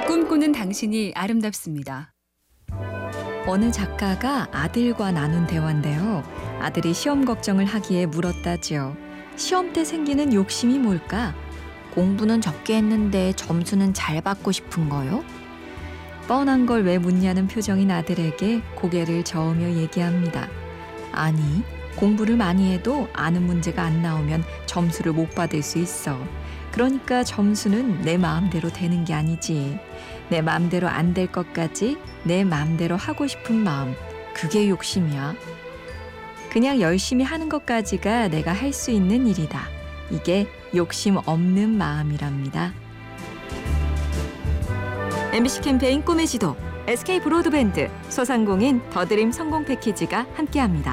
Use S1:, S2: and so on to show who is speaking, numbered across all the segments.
S1: 꿈꾸는 당신이 아름답습니다.
S2: 어느 작가가 아들과 나눈 대화인데요. 아들이 시험 걱정을 하기에 물었다지요. 시험 때 생기는 욕심이 뭘까? 공부는 적게 했는데 점수는 잘 받고 싶은 거요? 뻔한 걸 왜 묻냐는 표정인 아들에게 고개를 저으며 얘기합니다. 아니, 공부를 많이 해도 아는 문제가 안 나오면 점수를 못 받을 수 있어. 그러니까 점수는 내 마음대로 되는 게 아니지. 내 마음대로 안 될 것까지 내 마음대로 하고 싶은 마음, 그게 욕심이야. 그냥 열심히 하는 것까지가 내가 할 수 있는 일이다. 이게 욕심 없는 마음이랍니다. MBC 캠페인 꿈의 지도, SK 브로드밴드, 소상공인 더드림 성공 패키지가 함께합니다.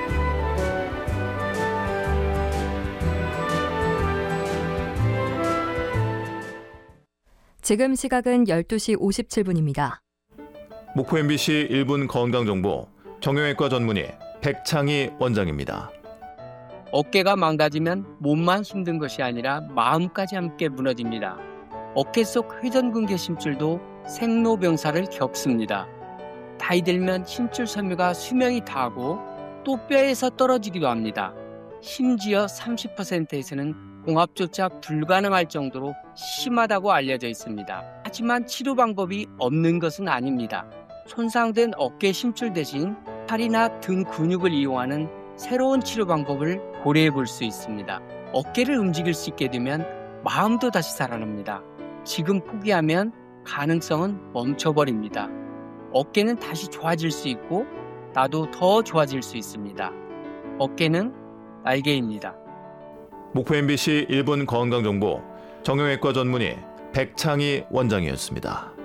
S2: 지금 시각은 12시 57분입니다.
S3: 목포 MBC 1분 건강정보 정형외과 전문의 백창희 원장입니다.
S4: 어깨가 망가지면 몸만 힘든 것이 아니라 마음까지 함께 무너집니다. 어깨 속 회전근개 심줄도 생로병사를 겪습니다. 나이 들면 심줄 섬유가 수명이 다하고 또 뼈에서 떨어지기도 합니다. 심지어 30%에서는 봉합조차 불가능할 정도로 심하다고 알려져 있습니다. 하지만 치료 방법이 없는 것은 아닙니다. 손상된 어깨 심줄 대신 팔이나 등 근육을 이용하는 새로운 치료 방법을 고려해 볼 수 있습니다. 어깨를 움직일 수 있게 되면 마음도 다시 살아납니다. 지금 포기하면 가능성은 멈춰버립니다. 어깨는 다시 좋아질 수 있고 나도 더 좋아질 수 있습니다. 어깨는 날개입니다.
S3: 목포 MBC 1분 건강정보 정형외과 전문의 백창희 원장이었습니다.